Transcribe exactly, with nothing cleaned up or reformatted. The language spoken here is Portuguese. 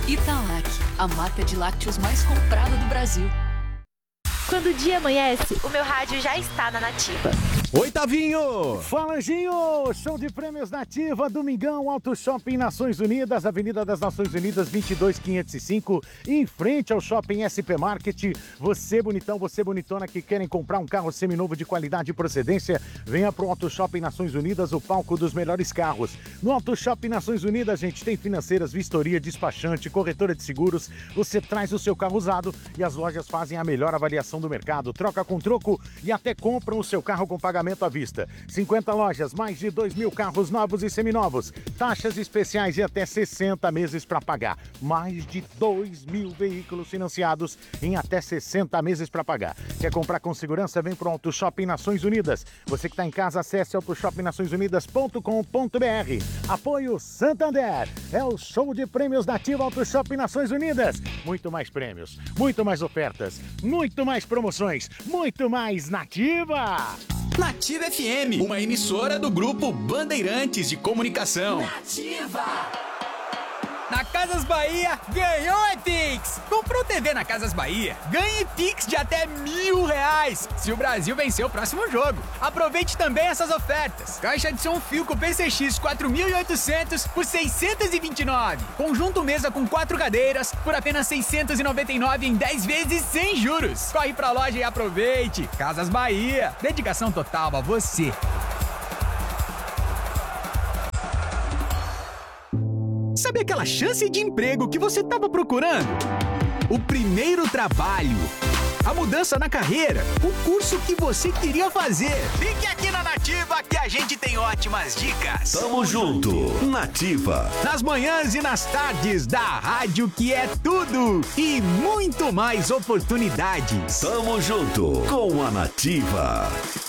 Italac, a marca de lácteos mais comprada do Brasil. Quando o dia amanhece, o meu rádio já está na Nativa. Oi, Tavinho! Fala, Anjinho! Show de prêmios Nativa, Domingão, Auto Shopping Nações Unidas, Avenida das Nações Unidas, vinte e dois, quinhentos e cinco, em frente ao Shopping S P Market. Você, bonitão, você, bonitona, que querem comprar um carro seminovo de qualidade e procedência, venha pro Auto Shopping Nações Unidas, o palco dos melhores carros. No Auto Shopping Nações Unidas, gente, tem financeiras, vistoria, despachante, corretora de seguros. Você traz o seu carro usado e as lojas fazem a melhor avaliação do mercado, troca com troco e até compram o seu carro com pagamento à vista. cinquenta lojas, mais de dois mil carros novos e seminovos, taxas especiais e até sessenta meses para pagar. Mais de dois mil veículos financiados em até sessenta meses para pagar. Quer comprar com segurança? Vem para o Auto Shopping Nações Unidas. Você que está em casa, acesse auto shopping nações unidas ponto com ponto b r. Apoio Santander. É o show de prêmios Nativa Auto Shopping Nações Unidas. Muito mais prêmios, muito mais ofertas, muito mais promoções, muito mais Nativa! Nativa F M, uma emissora do grupo Bandeirantes de Comunicação. Nativa! Na Casas Bahia, ganhou é Pix! Comprou T V na Casas Bahia, ganhe Pix de até mil reais se o Brasil vencer o próximo jogo. Aproveite também essas ofertas. Caixa de som Philco P C X quatro mil e oitocentos por seiscentos e vinte e nove. Conjunto mesa com quatro cadeiras por apenas seiscentos e noventa e nove em dez vezes sem juros. Corre pra loja e aproveite. Casas Bahia, dedicação total a você. Sabe aquela chance de emprego que você estava procurando? O primeiro trabalho, a mudança na carreira, o curso que você queria fazer. Fique aqui na Nativa que a gente tem ótimas dicas. Tamo junto, Nativa. Nas manhãs e nas tardes da rádio que é tudo e muito mais oportunidades. Tamo junto com a Nativa.